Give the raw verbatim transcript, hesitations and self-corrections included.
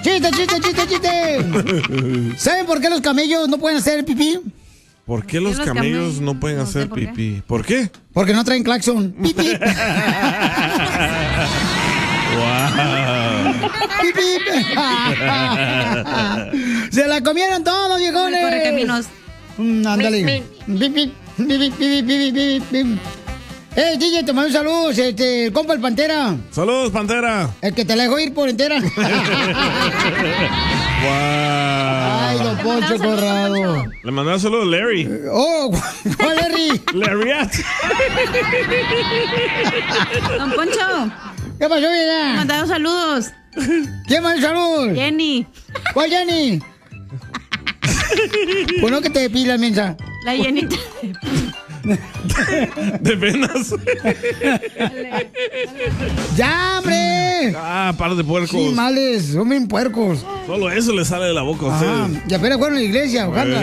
¡Chiste, chiste, chiste, chiste! ¿Saben por qué los camellos no pueden hacer pipí? ¿Por qué los, los camellos, camellos no pueden no hacer por pipí? Qué. ¿Por qué? Porque no traen claxon. ¡Pipí! ¡Wow! ¡Pipí! ¡Se la comieron todos, viejones! Corre caminos. Mm, ándale. ¡Pipí! ¡Pipí, pipí, pipí, pipí! ¡Eh, D J, te mando un saludo! Este, el compa el Pantera. ¡Saludos, Pantera! El que te la dejó ir por entera. ¡Wow! ¡Ay, don Poncho Corrado! Le mandé un saludo a Larry. ¡Oh! ¿Cuál Larry? Larry. Don Poncho. ¿Qué pasó, vida? Me mandaron saludos. ¿Quién mandó saludos? Jenny. ¿Cuál Jenny? Pues no que te depilas, mensa. La Jenita. De venas. ¡Ya, hombre! Ah, par de puercos. Sí, males, son bien puercos. Solo eso le sale de la boca a ustedes. Ah, y apenas fueron a la iglesia, ojalá.